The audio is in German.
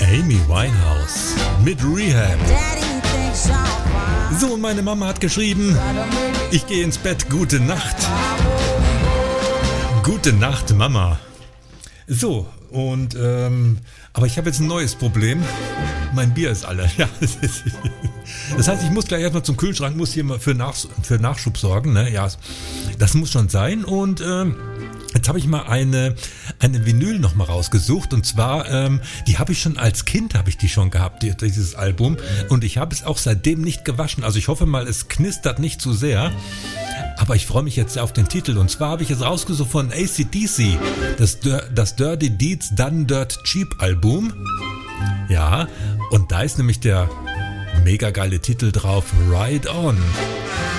Amy Winehouse mit Rehab. So, meine Mama hat geschrieben, ich gehe ins Bett, gute Nacht. Gute Nacht, Mama. So, und, aber ich habe jetzt ein neues Problem. Mein Bier ist alle. Ja, das heißt, ich muss gleich erstmal zum Kühlschrank, muss hier mal für Nachschub sorgen. Ne? Ja, das muss schon sein. Und jetzt habe ich mal eine Vinyl nochmal rausgesucht. Und zwar, die habe ich schon als Kind, habe ich die schon gehabt, dieses Album. Und ich habe es auch seitdem nicht gewaschen. Also ich hoffe mal, es knistert nicht zu sehr. Aber ich freue mich jetzt auf den Titel. Und zwar habe ich es rausgesucht von AC/DC. Das Dirty Deeds Done Dirt Cheap Album. Ja, und da ist nämlich der mega geile Titel drauf, Ride On.